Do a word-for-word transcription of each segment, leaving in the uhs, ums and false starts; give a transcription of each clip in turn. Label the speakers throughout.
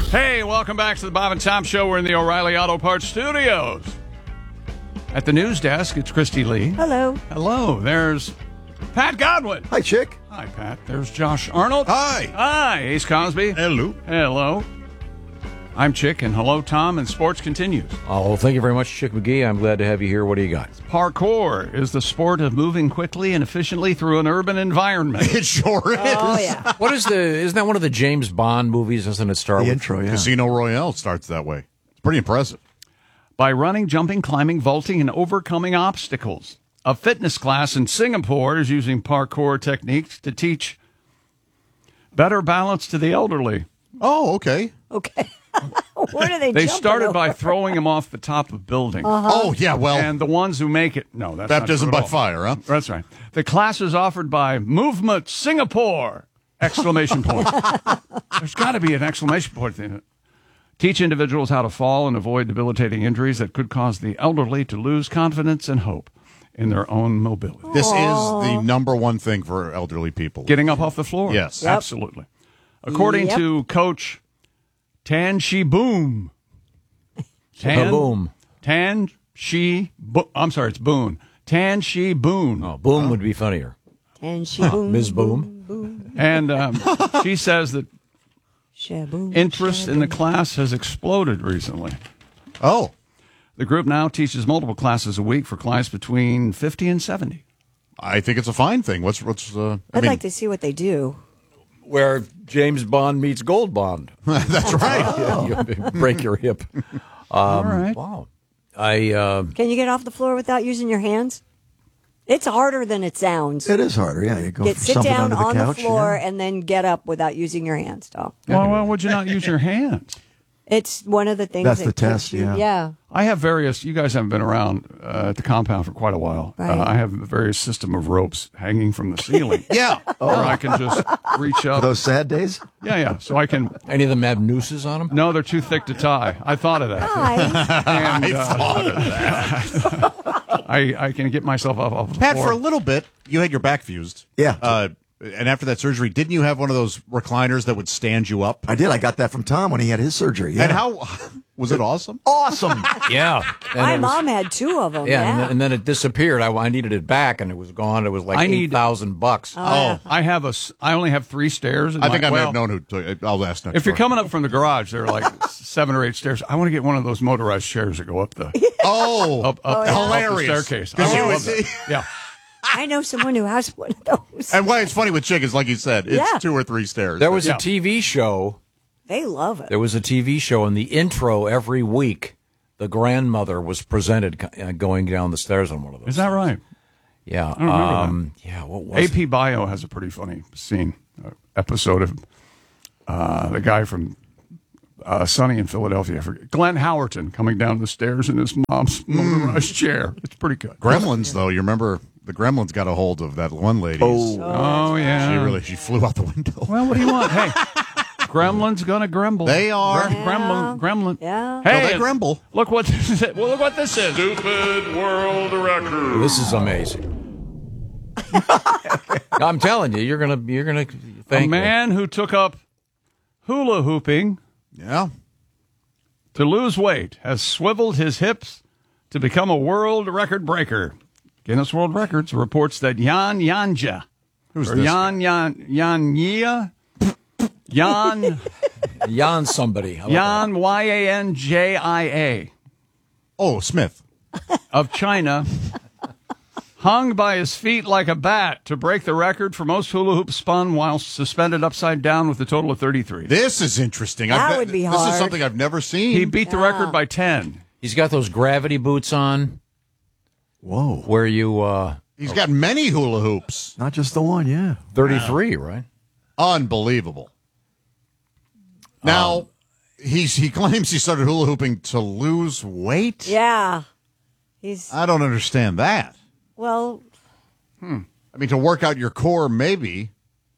Speaker 1: Hey, welcome back to the Bob and Tom Show. We're in the O'Reilly Auto Parts Studios. At the news desk, it's Christy Lee.
Speaker 2: Hello.
Speaker 1: Hello. There's Pat Godwin.
Speaker 3: Hi, Chick.
Speaker 1: Hi, Pat. There's Josh Arnold.
Speaker 4: Hi.
Speaker 1: Hi, Ace Cosby.
Speaker 4: Hello.
Speaker 1: Hello. I'm Chick, and hello, Tom, and sports continues.
Speaker 5: Oh, well, thank you very much, Chick McGee. I'm glad to have you here. What do you got?
Speaker 1: Parkour is the sport of moving quickly and efficiently through an urban environment.
Speaker 4: It sure is.
Speaker 2: Oh, yeah.
Speaker 5: What is the? Isn't that one of the James Bond movies? Doesn't it start
Speaker 3: The
Speaker 5: with
Speaker 3: intro, yeah.
Speaker 4: Casino Royale starts that way. It's pretty impressive.
Speaker 1: By running, jumping, climbing, vaulting, and overcoming obstacles. A fitness class in Singapore is using parkour techniques to teach better balance to the elderly.
Speaker 4: Oh, okay.
Speaker 2: Okay. What are they
Speaker 1: They
Speaker 2: jumping
Speaker 1: started
Speaker 2: over?
Speaker 1: by throwing them off the top of buildings.
Speaker 4: Oh, yeah, well,
Speaker 1: And the ones who make it, no, that's
Speaker 4: baptism
Speaker 1: not true
Speaker 4: by
Speaker 1: at all.
Speaker 4: fire, huh?
Speaker 1: That's right. The class is offered by Movement Singapore! Exclamation point. There's got to be an exclamation point in it. Teach individuals how to fall and avoid debilitating injuries that could cause the elderly to lose confidence and hope in their own mobility.
Speaker 4: This is the number one thing for elderly people.
Speaker 1: Getting up off the floor.
Speaker 4: Yes.
Speaker 2: Yep.
Speaker 1: Absolutely. According
Speaker 2: Yep.
Speaker 1: to Coach Tan Shi Boom. Tan,
Speaker 5: Boom?
Speaker 1: Tan Shi Bo- I'm sorry, it's Boone. Tan Shi Boone.
Speaker 5: Oh, Boom would be funnier.
Speaker 2: And she boom,
Speaker 5: Miz Boom.
Speaker 2: boom.
Speaker 1: And um, she says that
Speaker 2: Shaboom,
Speaker 1: interest in the
Speaker 2: shaboom.
Speaker 1: class has exploded recently.
Speaker 4: Oh,
Speaker 1: The group now teaches multiple classes a week for clients between fifty and seventy.
Speaker 4: I think it's a fine thing. What's, what's, uh, I
Speaker 2: I'd
Speaker 4: mean,
Speaker 2: like to see what they do.
Speaker 5: Where James Bond meets Gold Bond.
Speaker 4: that's right.
Speaker 5: You break your hip. Um,
Speaker 1: All right.
Speaker 5: Wow. I uh,
Speaker 2: Can you get off the floor without using your hands? It's harder than it sounds.
Speaker 3: It is harder, yeah. You go
Speaker 2: Get
Speaker 3: for
Speaker 2: sit
Speaker 3: something
Speaker 2: down
Speaker 3: under the
Speaker 2: on
Speaker 3: couch.
Speaker 2: the floor
Speaker 3: yeah.
Speaker 2: and then get up without using your hands, Tom.
Speaker 1: Well, why would you not use your hands?
Speaker 2: It's one of the things
Speaker 3: That's
Speaker 2: that
Speaker 3: the
Speaker 2: keeps
Speaker 3: test,
Speaker 2: you-
Speaker 3: yeah.
Speaker 2: Yeah.
Speaker 1: I have various, you guys haven't been around uh, at the compound for quite a while.
Speaker 2: Right.
Speaker 1: Uh, I have a various system of ropes hanging from the ceiling.
Speaker 4: Yeah.
Speaker 1: Where I can just reach up.
Speaker 3: Those sad days?
Speaker 1: Yeah, yeah. So I can,
Speaker 5: any of them have nooses on them?
Speaker 1: no, they're too thick to tie. I thought of that.
Speaker 2: Hi.
Speaker 1: And,
Speaker 4: I
Speaker 1: uh,
Speaker 4: thought of that.
Speaker 1: I, I can get myself off, off the
Speaker 4: Pat,
Speaker 1: floor.
Speaker 4: for a little bit, you had your back fused.
Speaker 3: Yeah.
Speaker 4: Uh, and after that surgery, didn't you have one of those recliners that would stand you up?
Speaker 3: I did. I got that from Tom when he had his surgery. Yeah.
Speaker 4: And how was it awesome?
Speaker 3: Awesome.
Speaker 5: Yeah. And
Speaker 2: My
Speaker 5: it was-
Speaker 2: mom had two of them.
Speaker 5: Yeah,
Speaker 2: Yeah.
Speaker 5: And, then, and then it disappeared. I, I needed it back, and it was gone. It was like
Speaker 1: I
Speaker 5: eight
Speaker 1: need-
Speaker 5: thousand bucks.
Speaker 4: Oh,
Speaker 1: I have a, s- I only have three stairs. In
Speaker 4: I
Speaker 1: my,
Speaker 4: think I may
Speaker 1: well,
Speaker 4: have known who took it. I'll ask next
Speaker 1: If you're
Speaker 4: door.
Speaker 1: coming up from the garage, there are like seven or eight stairs. I want to get one of those motorized chairs that go up the
Speaker 4: Oh,
Speaker 1: up, up,
Speaker 2: yeah.
Speaker 1: up the
Speaker 4: hilarious.
Speaker 1: staircase. I
Speaker 4: 'Cause you
Speaker 1: love
Speaker 4: would-
Speaker 1: that. Yeah.
Speaker 2: I know someone who has one of those.
Speaker 4: And why it's funny with chick is, like you said, it's
Speaker 2: Yeah.
Speaker 4: two or three stairs.
Speaker 5: There was
Speaker 1: Yeah.
Speaker 5: a T V show.
Speaker 2: They love it.
Speaker 5: There was a T V show, and the intro every week, the grandmother was presented uh, going down the stairs on one of those.
Speaker 1: Is that right?
Speaker 5: Yeah.
Speaker 1: remember
Speaker 5: um, Yeah. What was
Speaker 1: A
Speaker 5: it?
Speaker 1: P Bio has a pretty funny scene, uh, episode of uh, the guy from uh, Sunny in Philadelphia. I forget. Glenn Howerton coming down the stairs in his mom's motorized chair. It's pretty good.
Speaker 4: Gremlins, though. You remember the Gremlins got a hold of that one lady.
Speaker 3: Oh.
Speaker 1: Oh, yeah.
Speaker 4: She really she flew out the window.
Speaker 1: Well, what do you want? Hey, Gremlin's gonna grumble.
Speaker 4: They are.
Speaker 1: Grem- Gremlin. Gremlin.
Speaker 2: Yeah.
Speaker 1: Hey,
Speaker 4: No, they grumble.
Speaker 1: Look what this is. Well, look what this is.
Speaker 6: Stupid world record.
Speaker 5: This is amazing. I'm telling you, you're gonna you're gonna thank
Speaker 1: A man who took up hula hooping
Speaker 4: Yeah.
Speaker 1: to lose weight has swiveled his hips to become a world record breaker. Guinness World Records reports that Jan Janja,
Speaker 4: Who's
Speaker 1: or
Speaker 4: this?
Speaker 1: Jan Jan Janja, Jan
Speaker 5: me. Jan somebody. How about
Speaker 1: Jan Y A N J I A
Speaker 4: Oh, Smith.
Speaker 1: of China hung by his feet like a bat to break the record for most hula hoops spun while suspended upside down with a total of thirty-three.
Speaker 4: This is interesting.
Speaker 2: That
Speaker 4: I've,
Speaker 2: would be
Speaker 4: This
Speaker 2: hard.
Speaker 4: is something I've never seen.
Speaker 1: He beat the record by ten.
Speaker 5: He's got those gravity boots on
Speaker 3: Whoa.
Speaker 5: where you uh
Speaker 4: He's got many hula hoops.
Speaker 3: Not just the one, yeah.
Speaker 5: thirty-three, right?
Speaker 4: Unbelievable. Now,
Speaker 1: Um,
Speaker 4: he's he claims he started hula hooping to lose weight.
Speaker 2: Yeah. He's,
Speaker 4: I don't understand that.
Speaker 2: well,
Speaker 4: I mean, to work out your core, maybe.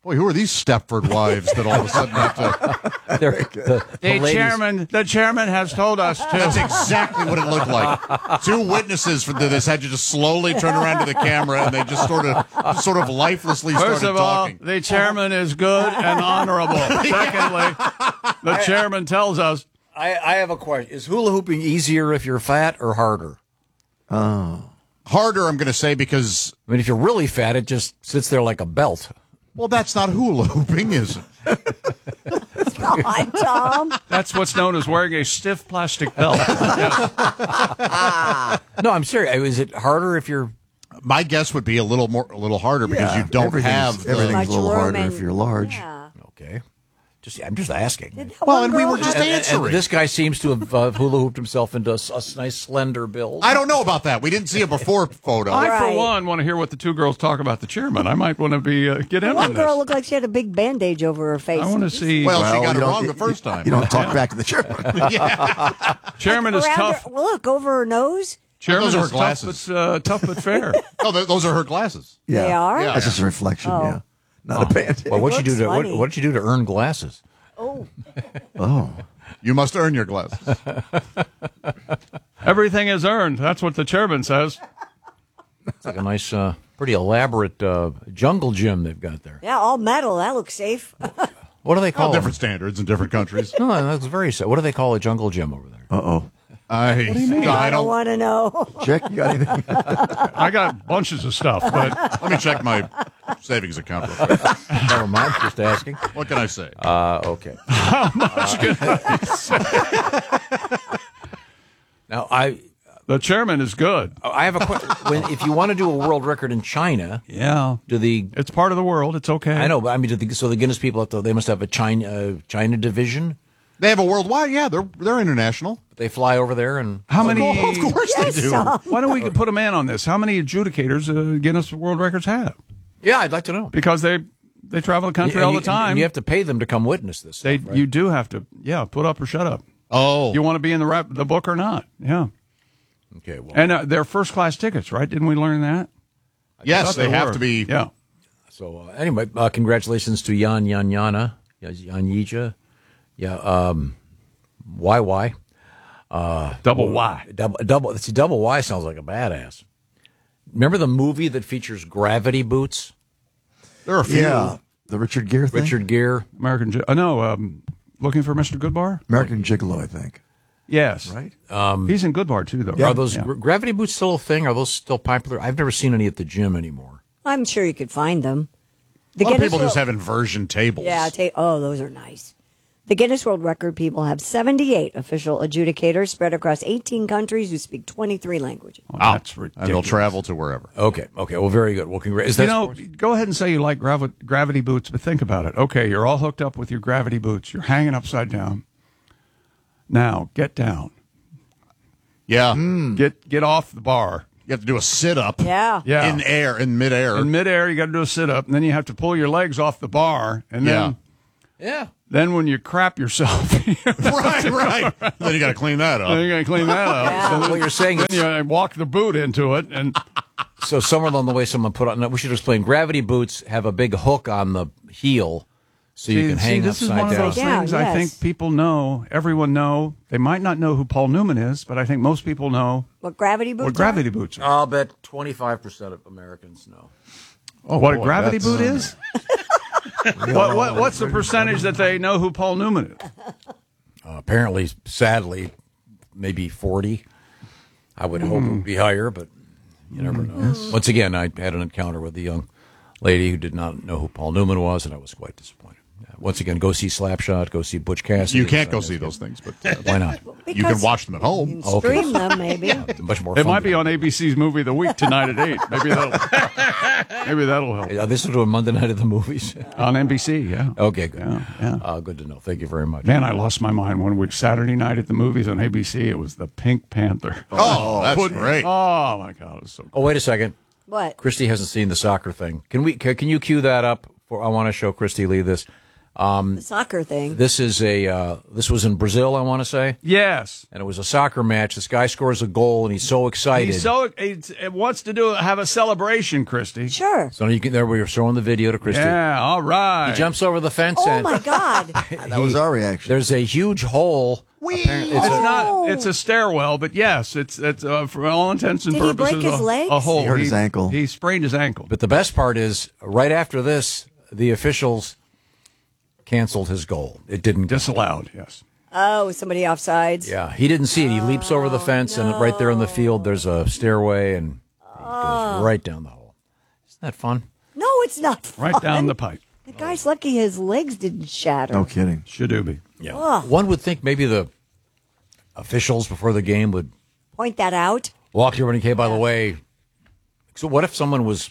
Speaker 4: Boy, who are these Stepford wives that all of a sudden have to...
Speaker 5: They're- the, the
Speaker 1: The
Speaker 5: ladies-
Speaker 1: chairman, the chairman has told us to.
Speaker 4: That's exactly what it looked like. Two witnesses for this had to just slowly turn around to the camera, and they just sort of, just sort of lifelessly started
Speaker 1: First of all,
Speaker 4: talking.
Speaker 1: the chairman is good and honorable. Secondly, the chairman tells us.
Speaker 5: I, I have a question. Is hula hooping easier if you're fat or harder?
Speaker 4: Harder, I'm going to say, because,
Speaker 5: I mean, if you're really fat, it just sits there like a belt.
Speaker 4: well, that's not hula hooping, is it?
Speaker 2: God, Tom.
Speaker 1: That's what's known as wearing a stiff plastic belt. Yes.
Speaker 5: No, I'm serious. Is it harder if you're...
Speaker 4: My guess would be a little more, a little harder because
Speaker 3: Yeah,
Speaker 4: you don't
Speaker 3: everything's-
Speaker 4: have the...
Speaker 3: everything's
Speaker 2: Much
Speaker 3: a little
Speaker 2: room
Speaker 3: harder
Speaker 2: and-
Speaker 3: if you're large.
Speaker 2: Yeah.
Speaker 5: Okay. Just, I'm just asking.
Speaker 2: Did that
Speaker 4: Well,
Speaker 2: one
Speaker 4: and we
Speaker 2: girl
Speaker 4: were just
Speaker 2: have-
Speaker 5: And- and
Speaker 4: answering.
Speaker 5: this guy seems to have uh, hula hooped himself into a, s- a s- nice slender build.
Speaker 4: I don't know about that. We didn't see a before photo.
Speaker 1: I, for
Speaker 2: Right.
Speaker 1: one, want to hear what the two girls talk about the chairman. I might want to be uh, get in
Speaker 2: One
Speaker 1: on
Speaker 2: girl
Speaker 1: this.
Speaker 2: looked like she had a big bandage over her face.
Speaker 1: I want to see.
Speaker 4: Well, she
Speaker 3: Well,
Speaker 4: got
Speaker 3: you
Speaker 4: it
Speaker 3: don't-
Speaker 4: wrong
Speaker 3: you-
Speaker 4: the first time.
Speaker 3: You don't talk back to the chairman.
Speaker 1: chairman is
Speaker 2: Around
Speaker 1: tough.
Speaker 2: her, look over her nose.
Speaker 1: Chairman
Speaker 4: Those are her
Speaker 1: is tough,
Speaker 4: glasses.
Speaker 1: but uh, tough but fair.
Speaker 4: No, th- those are her glasses.
Speaker 3: Yeah.
Speaker 2: They are?
Speaker 4: Yeah.
Speaker 3: That's just a reflection,
Speaker 2: Oh.
Speaker 3: yeah. Not a bandage.
Speaker 5: Well, what'd you do
Speaker 2: looks
Speaker 5: to what,
Speaker 2: funny.
Speaker 5: what'd you do to earn glasses?
Speaker 2: Oh,
Speaker 3: Oh.
Speaker 4: You must earn your glasses.
Speaker 1: Everything is earned. That's what the chairman says.
Speaker 5: It's like a nice, uh, pretty elaborate uh, jungle gym they've got there.
Speaker 2: yeah, all metal. That looks safe.
Speaker 5: What do they call
Speaker 4: All
Speaker 5: it?
Speaker 4: different standards in different countries.
Speaker 5: No, that's very sad. What do they call a jungle gym over there?
Speaker 3: Uh-oh.
Speaker 4: I,
Speaker 2: I
Speaker 4: I
Speaker 2: don't
Speaker 4: don't.
Speaker 2: want to know.
Speaker 3: Jack, you got anything?
Speaker 1: I got bunches of stuff, but
Speaker 4: Let me check my savings account real quick.
Speaker 5: Never mind, just asking.
Speaker 4: What can I say?
Speaker 5: Uh, okay. Now, I
Speaker 1: the chairman is good.
Speaker 5: I have a question. When if you want to do a world record in China,
Speaker 1: Yeah.
Speaker 5: do the
Speaker 1: It's part of the world. It's okay.
Speaker 5: I know, but I mean, do the, so the Guinness people have to, they must have a China uh, China division.
Speaker 4: They have a worldwide. Yeah, they're they're international.
Speaker 5: They fly over there and
Speaker 1: How many?
Speaker 4: Of course
Speaker 2: Yes,
Speaker 4: they do.
Speaker 2: Tom.
Speaker 1: Why don't we put a man on this? How many adjudicators uh, Guinness World Records have?
Speaker 5: yeah, I'd like to know.
Speaker 1: Because they they travel the country
Speaker 5: And
Speaker 1: all
Speaker 5: you-
Speaker 1: the time.
Speaker 5: and you have to pay them to come witness this.
Speaker 1: they
Speaker 5: stuff, right?
Speaker 1: you do have to yeah put up or shut up.
Speaker 4: Oh,
Speaker 1: You want to be in the rap, the book or not? Yeah.
Speaker 5: okay, well,
Speaker 1: And uh, they're first class tickets, right? Didn't we learn that?
Speaker 4: yes,
Speaker 1: Thought
Speaker 4: they have
Speaker 1: were.
Speaker 4: to be.
Speaker 1: Yeah.
Speaker 5: so uh, anyway, uh, congratulations to Yan Yan Yana, Yan Yija, yeah, um, Y Y.
Speaker 1: Double Y.
Speaker 5: Double, double, see, double Y sounds like a badass. Remember the movie that features Gravity Boots?
Speaker 4: There are a few.
Speaker 3: Yeah. The Richard Gere thing?
Speaker 5: Richard Gere.
Speaker 1: American. Gi- Uh, no, um, looking for Mister Goodbar.
Speaker 3: American Gigolo, I think.
Speaker 1: Yes.
Speaker 3: Right?
Speaker 1: He's in Goodbar too, though.
Speaker 5: Are
Speaker 1: right?
Speaker 5: those
Speaker 1: Yeah.
Speaker 5: gra- Gravity Boots still a thing? Are those still popular? I've never seen any at the gym anymore.
Speaker 2: I'm sure you could find them.
Speaker 4: A
Speaker 2: The
Speaker 4: lot of
Speaker 2: Guinness
Speaker 4: people just
Speaker 2: World-
Speaker 4: have inversion tables.
Speaker 2: Yeah, ta- oh, those are nice. The Guinness World Record people have seventy-eight official adjudicators spread across eighteen countries who speak twenty-three languages.
Speaker 1: Oh,
Speaker 4: Oh,
Speaker 1: that's
Speaker 4: and
Speaker 1: ridiculous.
Speaker 4: they'll travel to wherever.
Speaker 5: Okay, okay. Well, very good. Well, congrats.
Speaker 1: You know, go ahead and say you like gravi- gravity boots, but think about it. Okay, you're all hooked up with your gravity boots. You're hanging upside down. Now, get down.
Speaker 4: Yeah,
Speaker 1: Get get off the bar.
Speaker 4: you have to do a sit up.
Speaker 2: Yeah.
Speaker 1: Yeah.
Speaker 4: in air, in midair.
Speaker 1: In midair, you got to do a sit up, and then you have to pull your legs off the bar, and then
Speaker 5: yeah.
Speaker 1: then when you crap yourself,
Speaker 4: right, right. Then you got to clean that
Speaker 1: then
Speaker 4: up.
Speaker 1: you got to clean that up.
Speaker 2: Yeah.
Speaker 1: So then,
Speaker 5: What you're saying
Speaker 1: then
Speaker 5: is,
Speaker 1: you uh, walk the boot into it, and
Speaker 5: so somewhere along the way, someone put on. No, we should explain. Gravity boots have a big hook on the heel, so you can
Speaker 1: see,
Speaker 5: hang
Speaker 1: this is
Speaker 5: upside
Speaker 1: one of
Speaker 5: down.
Speaker 1: those
Speaker 2: Down,
Speaker 1: things I
Speaker 2: yes.
Speaker 1: think people know. Everyone know. They might not know who Paul Newman is, but I think most people know
Speaker 2: What gravity boots
Speaker 1: what gravity boots are.
Speaker 5: I'll bet twenty-five percent of Americans know.
Speaker 1: Oh, what
Speaker 4: boy,
Speaker 1: a gravity
Speaker 4: that's-
Speaker 1: boot is? what, what, what's the percentage that they know who Paul Newman is?
Speaker 5: Uh, apparently, sadly, maybe forty. I would hope it would be higher, but you never know. Once again, I had an encounter with a young lady who did not know who Paul Newman was, and I was quite disappointed. Uh, Once again, go see Slapshot, go see Butch Cassidy.
Speaker 4: You can't go
Speaker 5: It's, uh,
Speaker 4: see those things, but uh,
Speaker 5: Why not?
Speaker 4: you can watch them at home.
Speaker 2: You can stream them, maybe.
Speaker 5: It's much more
Speaker 1: It
Speaker 5: fun
Speaker 1: might be
Speaker 5: than-
Speaker 1: on A B C's Movie of the Week tonight at eight. Maybe that'll maybe that'll help.
Speaker 5: Uh, this is a Monday night of the movies.
Speaker 1: On N B C, yeah.
Speaker 5: Okay, good.
Speaker 1: Yeah, yeah.
Speaker 5: Uh, good to know. Thank you very much.
Speaker 1: Man, I lost my mind one week. Saturday night at the movies on A B C, it was the Pink Panther.
Speaker 4: Oh, that's great.
Speaker 1: Oh my God, it was so.
Speaker 5: Oh, wait a second.
Speaker 2: What?
Speaker 5: Christy hasn't seen the soccer thing. Can we? Can can you cue that up? For I want to show Christy Lee this.
Speaker 2: the soccer thing.
Speaker 5: This is a uh, this was in Brazil, I want to say,
Speaker 1: Yes.
Speaker 5: and it was a soccer match. This guy scores a goal, and he's so excited.
Speaker 1: He's so he wants to do have a celebration, Christy.
Speaker 2: Sure.
Speaker 5: So you can, there we were showing the video to Christy.
Speaker 1: Yeah, all right.
Speaker 5: He jumps over the fence,
Speaker 2: Oh
Speaker 5: and
Speaker 2: my God.
Speaker 3: That was our reaction.
Speaker 5: there's a huge hole. Apparently-
Speaker 1: It's
Speaker 5: It's a,
Speaker 1: not. It's a stairwell, but yes, it's it's uh, for all intents and
Speaker 2: Did he
Speaker 1: purposes
Speaker 2: break his
Speaker 1: a,
Speaker 2: legs?
Speaker 1: a hole.
Speaker 3: He hurt his ankle.
Speaker 1: He sprained his ankle.
Speaker 5: but the best part is, right after this, the officials canceled his goal. It didn't go.
Speaker 1: Disallowed. Yes.
Speaker 2: Oh, somebody offsides.
Speaker 5: Yeah, he didn't see it. He leaps over the fence, and right there in the field, there's a stairway, and he goes right down the hole. Isn't that fun?
Speaker 2: No, it's not fun.
Speaker 1: Right down the pipe.
Speaker 2: The guy's lucky his legs didn't shatter.
Speaker 3: No kidding.
Speaker 1: Shadooby.
Speaker 5: Yeah. One would think maybe the officials before the game would
Speaker 2: Point that out.
Speaker 5: walk to everybody. Okay, by the way, so what if someone was?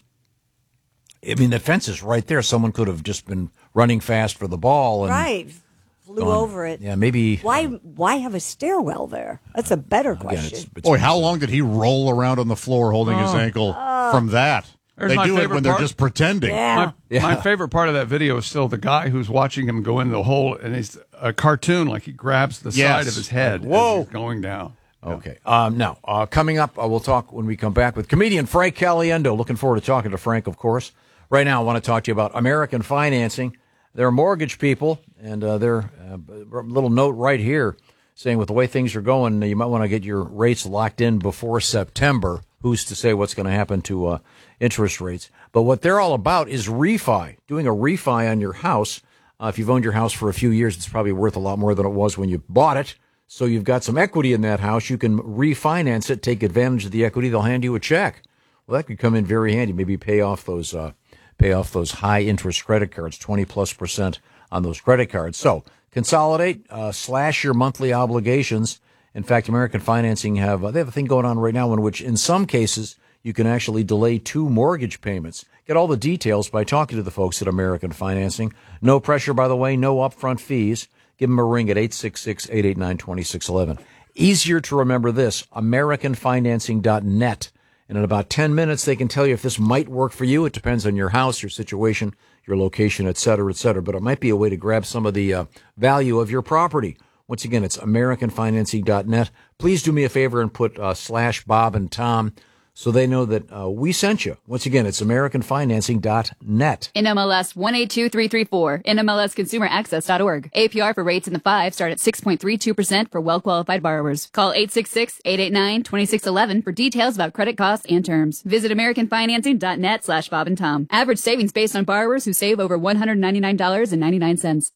Speaker 5: I mean, the fence is right there. Someone could have just been running fast for the ball, and
Speaker 2: Right. Flew
Speaker 5: gone.
Speaker 2: over it.
Speaker 5: Yeah, maybe.
Speaker 2: Why Why have a stairwell there? That's a better
Speaker 5: Again,
Speaker 2: question.
Speaker 5: it's, it's
Speaker 4: Boy, how long did he roll around on the floor holding his ankle from that?
Speaker 1: There's
Speaker 4: they
Speaker 1: my
Speaker 4: do it
Speaker 1: favorite
Speaker 4: when they're
Speaker 1: part.
Speaker 4: just pretending.
Speaker 2: yeah.
Speaker 1: My,
Speaker 5: Yeah.
Speaker 1: my favorite part of that video is still the guy who's watching him go into the hole, and he's a cartoon, like he grabs the
Speaker 4: Yes.
Speaker 1: side of his head.
Speaker 5: Whoa.
Speaker 1: as he's going down.
Speaker 5: Okay. Um, now, uh, coming up, uh, we'll talk when we come back with comedian Frank Caliendo. Looking forward to talking to Frank, of course. Right now, I want to talk to you about American Financing. They're mortgage people, and uh, they're uh, a little note right here saying with the way things are going, you might want to get your rates locked in before September. Who's to say what's going to happen to uh, interest rates? But what they're all about is refi, doing a refi on your house. Uh, if you've owned your house for a few years, it's probably worth a lot more than it was when you bought it. So you've got some equity in that house. You can refinance it, take advantage of the equity. They'll hand you a check. Well, that could come in very handy. Maybe pay off those uh, pay off those high interest credit cards, twenty plus percent on those credit cards. So consolidate, uh, slash your monthly obligations. In fact, American Financing have uh, they have a thing going on right now in which, in some cases, you can actually delay two mortgage payments. Get all the details by talking to the folks at American Financing. No pressure, by the way, no upfront fees. Give them a ring at eight six six, eight eight nine, two six one one. Easier to remember this, american financing dot net. And in about ten minutes, they can tell you if this might work for you. It depends on your house, your situation, your location, et cetera, et cetera. But it might be a way to grab some of the uh, value of your property. Once again, it's american financing dot net. Please do me a favor and put uh, slash Bob and Tom so they know that uh, we sent you. Once again, it's american financing dot net.
Speaker 7: N M L S one eight two three three four, N M L S consumer access dot org. A P R for rates in the five start at six point three two percent for well-qualified borrowers. Call eight six six, eight eight nine, two six one one for details about credit costs and terms. Visit american financing dot net slash Bob and Tom. Average savings based on borrowers who save over one hundred ninety-nine dollars and ninety-nine cents.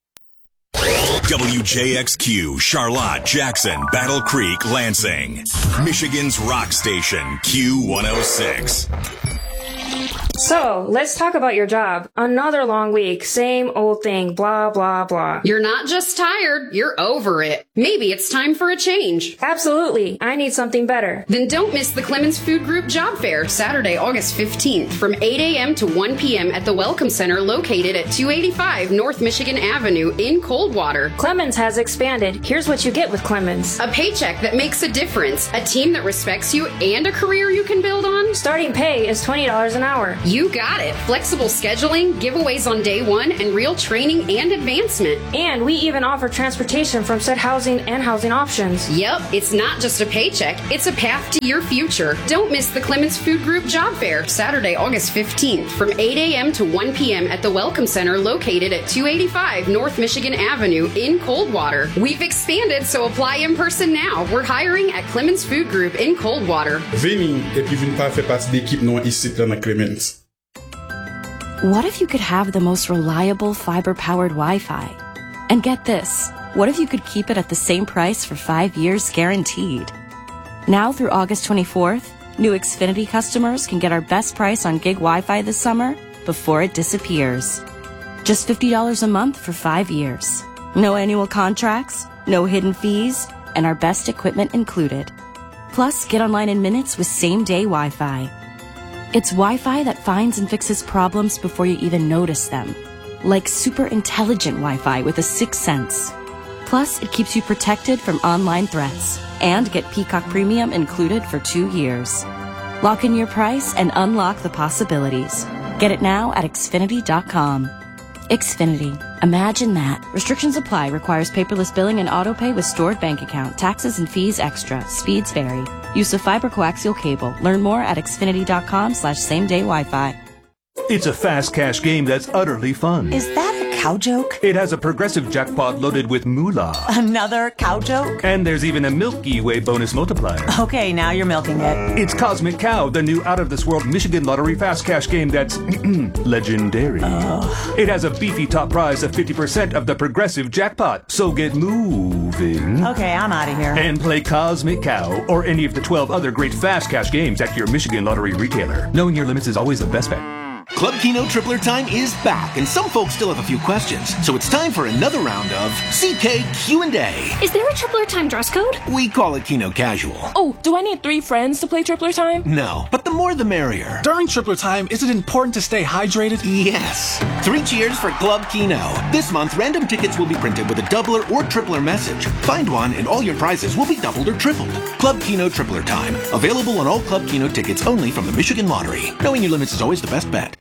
Speaker 8: W J X Q, Charlotte, Jackson, Battle Creek, Lansing. Michigan's rock station, Q one oh six.
Speaker 9: So, let's talk about your job. Another long week, same old thing, blah, blah, blah.
Speaker 10: You're not just tired, you're over it. Maybe it's time for a change.
Speaker 9: Absolutely. I need something better.
Speaker 10: Then don't miss the Clemens Food Group Job Fair, Saturday, August fifteenth, from eight a.m. to one p.m. at the Welcome Center located at two eighty-five North Michigan Avenue in Coldwater.
Speaker 9: Clemens has expanded. Here's what you get with Clemens.
Speaker 10: A paycheck that makes a difference, a team that respects you, and a career you can build on.
Speaker 9: Starting pay is twenty dollars an hour.
Speaker 10: You got it. Flexible scheduling, giveaways on day one, and real training and advancement.
Speaker 9: And we even offer transportation from said housing and housing options.
Speaker 10: Yep, it's not just a paycheck, it's a path to your future. Don't miss the Clemens Food Group Job Fair, Saturday, August fifteenth, from eight a.m. to one p.m. at the Welcome Center located at two eighty-five North Michigan Avenue in Coldwater. We've expanded, so apply in person now. We're hiring at Clemens Food Group in Coldwater.
Speaker 11: Veni et puis vini pas faire partie d'équipe non ici dans Clemens.
Speaker 12: What if you could have the most reliable fiber-powered Wi-Fi? And get this, what if you could keep it at the same price for five years guaranteed? Now through August twenty-fourth, new Xfinity customers can get our best price on gig Wi-Fi this summer before it disappears. Just fifty dollars a month for five years. No annual contracts, no hidden fees, and our best equipment included. Plus, get online in minutes with same-day Wi-Fi. It's Wi-Fi that finds and fixes problems before you even notice them. Like super intelligent Wi-Fi with a sixth sense. Plus, it keeps you protected from online threats. And get Peacock Premium included for two years. Lock in your price and unlock the possibilities. Get it now at Xfinity dot com. Xfinity, Imagine that. Restrictions apply. Requires paperless billing and auto pay with stored bank account. Taxes and fees extra. Speeds vary. Use of fiber coaxial cable. Learn more at xfinity.com slash same day Wi-Fi.
Speaker 13: It's a fast cash game that's utterly fun.
Speaker 14: Is that a cow joke?
Speaker 13: It has a progressive jackpot loaded with moolah.
Speaker 14: Another cow joke?
Speaker 13: And there's even a Milky Way bonus multiplier.
Speaker 14: Okay, now you're milking it.
Speaker 13: It's Cosmic Cow, the new out-of-this-world Michigan Lottery fast cash game that's legendary.
Speaker 14: Oh.
Speaker 13: It has a beefy top prize of fifty percent of the progressive jackpot. So get moving.
Speaker 14: Okay, I'm out of here.
Speaker 13: And play Cosmic Cow or any of the twelve other great fast cash games at your Michigan Lottery retailer. Knowing your limits is always the best bet.
Speaker 15: Club Keno Tripler Time is back, and some folks still have a few questions. So it's time for another round of C K Q and A.
Speaker 16: Is there a Tripler Time dress code?
Speaker 15: We call it Keno Casual.
Speaker 17: Oh, do I need three friends to play Tripler Time?
Speaker 15: No, but the more the merrier.
Speaker 18: During Tripler Time, is it important to stay hydrated?
Speaker 15: Yes. Three cheers for Club Keno. This month, random tickets will be printed with a doubler or tripler message. Find one, and all your prizes will be doubled or tripled. Club Keno Tripler Time. Available on all Club Keno tickets only from the Michigan Lottery. Knowing your limits is always the best bet.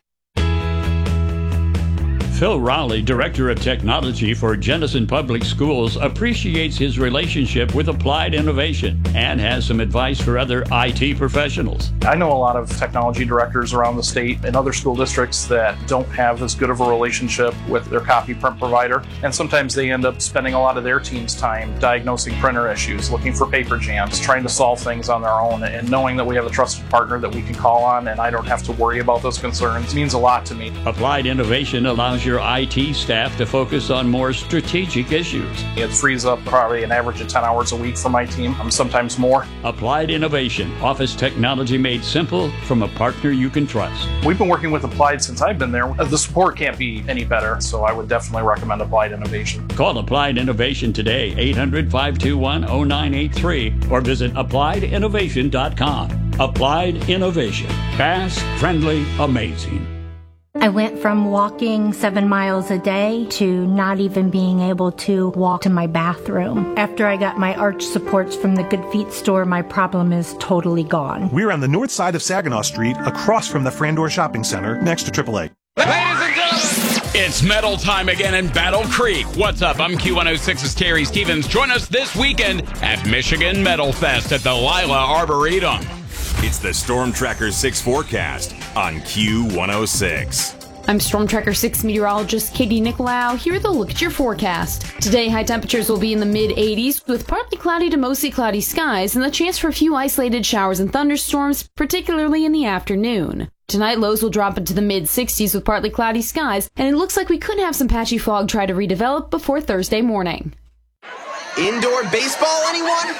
Speaker 19: Phil Rowley, Director of Technology for Jenison Public Schools, appreciates his relationship with Applied Innovation and has some advice for other I T professionals.
Speaker 20: I know a lot of technology directors around the state and other school districts that don't have as good of a relationship with their copy print provider, and sometimes they end up spending a lot of their team's time diagnosing printer issues, looking for paper jams, trying to solve things on their own, and knowing that we have a trusted partner that we can call on and I don't have to worry about those concerns means a lot to me.
Speaker 19: Applied Innovation allows your I T staff to focus on more strategic issues.
Speaker 20: It frees up probably an average of ten hours a week for my team, um, sometimes more.
Speaker 19: Applied Innovation, office technology made simple from a partner you can trust.
Speaker 20: We've been working with Applied since I've been there. The support can't be any better, so I would definitely recommend Applied Innovation.
Speaker 19: Call Applied Innovation today, eight hundred, five two one, zero nine eight three, or visit applied innovation dot com. Applied Innovation. Fast, friendly, amazing.
Speaker 21: I went from walking seven miles a day to not even being able to walk to my bathroom. After I got my arch supports from the Good Feet store, my problem is totally gone.
Speaker 22: We're on the north side of Saginaw Street, across from the Frandor Shopping Center, next to triple A.
Speaker 23: It's metal time again in Battle Creek. What's up? I'm Q one oh six's Terry Stevens. Join us this weekend at Michigan Metal Fest at the Lila Arboretum.
Speaker 8: It's the Storm Tracker six forecast on Q one oh six.
Speaker 10: I'm Storm Tracker six meteorologist Katie Nicolau. Here with a look at your forecast. Today, high temperatures will be in the mid eighties with partly cloudy to mostly cloudy skies and the chance for a few isolated showers and thunderstorms, particularly in the afternoon. Tonight, lows will drop into the mid sixties with partly cloudy skies, and it looks like we could have some patchy fog try to redevelop before Thursday morning.
Speaker 24: Indoor baseball, anyone?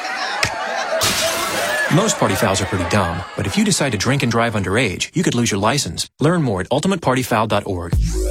Speaker 25: Most party fouls are pretty dumb, but if you decide to drink and drive underage, you could lose your license. Learn more at ultimate party foul dot org.